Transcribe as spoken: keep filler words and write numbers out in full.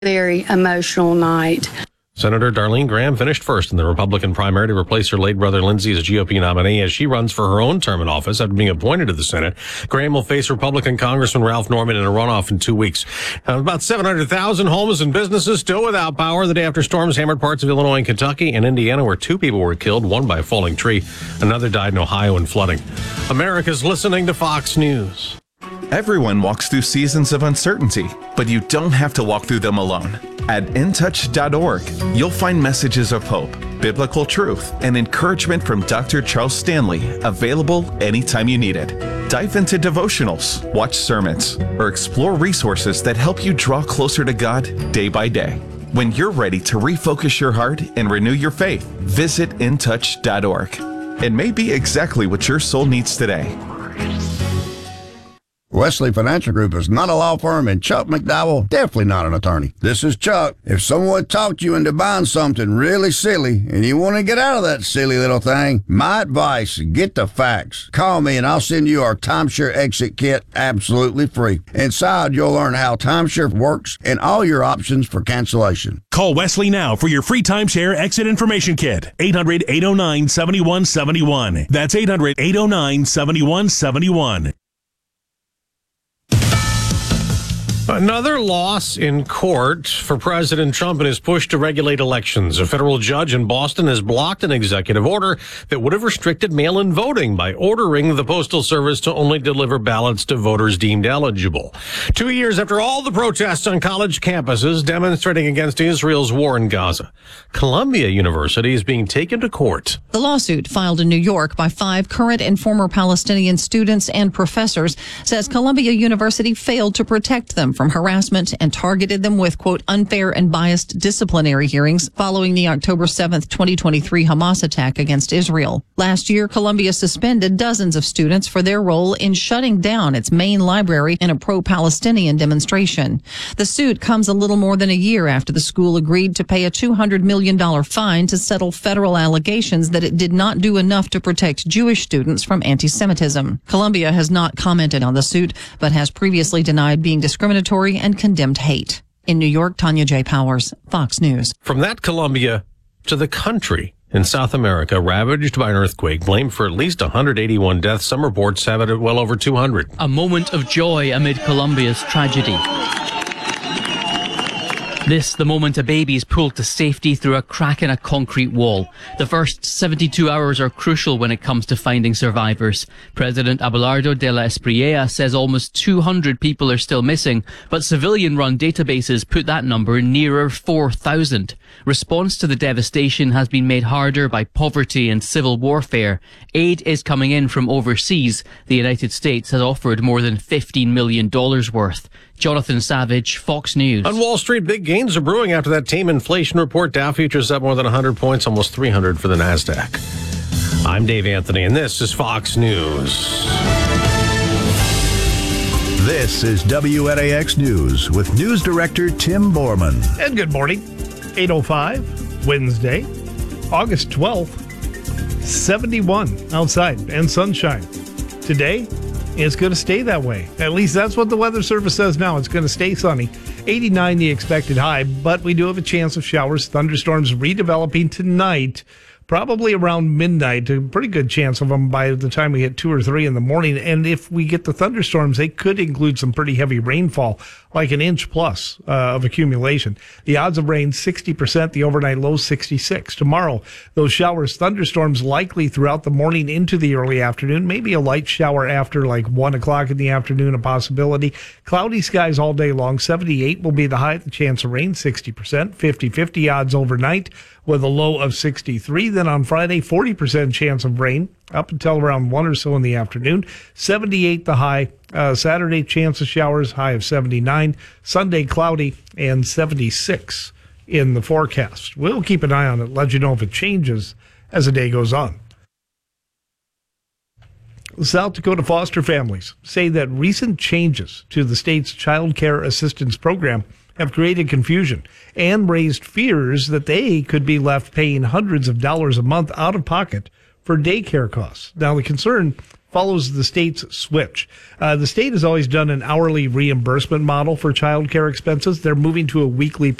very emotional night. Senator Darlene Graham finished first in the Republican primary to replace her late brother Lindsey as G O P nominee as she runs for her own term in office after being appointed to the Senate. Graham will face Republican Congressman Ralph Norman in a runoff in two weeks. Uh, about seven hundred thousand homes and businesses still without power the day after storms hammered parts of Illinois and Kentucky and Indiana, where two people were killed, one by a falling tree. Another died in Ohio in flooding. America's listening to Fox News. Everyone walks through seasons of uncertainty, but you don't have to walk through them alone. At in touch dot org, you'll find messages of hope, biblical truth, and encouragement from Doctor Charles Stanley, available anytime you need it. Dive into devotionals, watch sermons, or explore resources that help you draw closer to God day by day. When you're ready to refocus your heart and renew your faith, visit in touch dot org. It may be exactly what your soul needs today. Wesley Financial Group is not a law firm, and Chuck McDowell definitely not an attorney. This is Chuck. If someone talked you into buying something really silly and you want to get out of that silly little thing, my advice, get the facts. Call me and I'll send you our timeshare exit kit absolutely free. Inside, you'll learn how timeshare works and all your options for cancellation. Call Wesley now for your free timeshare exit information kit. eight hundred, eight oh nine, seven one seven one. That's eight hundred, eight oh nine, seven one seven one. Another loss in court for President Trump in his push to regulate elections. A federal judge in Boston has blocked an executive order that would have restricted mail-in voting by ordering the Postal Service to only deliver ballots to voters deemed eligible. Two years after all the protests on college campuses demonstrating against Israel's war in Gaza, Columbia University is being taken to court. The lawsuit, filed in New York by five current and former Palestinian students and professors, says Columbia University failed to protect them from harassment and targeted them with, quote, unfair and biased disciplinary hearings following the October seventh, twenty twenty-three Hamas attack against Israel. Last year, Columbia suspended dozens of students for their role in shutting down its main library in a pro-Palestinian demonstration. The suit comes a little more than a year after the school agreed to pay a two hundred million dollars fine to settle federal allegations that it did not do enough to protect Jewish students from anti-Semitism. Columbia has not commented on the suit, but has previously denied being discriminatory and condemned hate. In New York, Tanya J. Powers, Fox News. From that Columbia to the country in South America, ravaged by an earthquake, blamed for at least one hundred eighty-one deaths. Some reports have it at well over two hundred. A moment of joy amid Colombia's tragedy. This, the moment a baby is pulled to safety through a crack in a concrete wall. The first seventy-two hours are crucial when it comes to finding survivors. President Abelardo de la Espriella says almost two hundred people are still missing, but civilian-run databases put that number nearer four thousand. Response to the devastation has been made harder by poverty and civil warfare. Aid is coming in from overseas. The United States has offered more than fifteen million dollars worth. Jonathan Savage, Fox News. On Wall Street, big gains are brewing after that team inflation report. Dow futures up more than one hundred points, almost three hundred for the NASDAQ. I'm Dave Anthony, and this is Fox News. This is W N A X News with News Director Tim Borman. And good morning. eight oh five, Wednesday, August twelfth, seventy-one outside and sunshine. Today, it's going to stay that way. At least that's what the Weather Service says now. It's going to stay sunny. eighty-nine the expected high, but we do have a chance of showers, thunderstorms redeveloping tonight, probably around midnight. A pretty good chance of them by the time we hit two or three in the morning. And if we get the thunderstorms, they could include some pretty heavy rainfall, like an inch plus uh, of accumulation. The odds of rain, sixty percent, the overnight low, sixty-six. Tomorrow, those showers, thunderstorms likely throughout the morning into the early afternoon. Maybe a light shower after like one o'clock in the afternoon, a possibility. Cloudy skies all day long. seventy-eight will be the high. The chance of rain, sixty percent. fifty-fifty odds overnight with a low of sixty-three. Then on Friday, forty percent chance of rain up until around one or so in the afternoon. seventy-eight the high. Uh, Saturday, chance of showers, high of seventy-nine. Sunday, cloudy, and seventy-six in the forecast. We'll keep an eye on it, let you know if it changes as the day goes on. South Dakota foster families say that recent changes to the state's child care assistance program have created confusion and raised fears that they could be left paying hundreds of dollars a month out of pocket for daycare costs. Now, the concern follows the state's switch. Uh, the state has always done an hourly reimbursement model for childcare expenses. They're moving to a weekly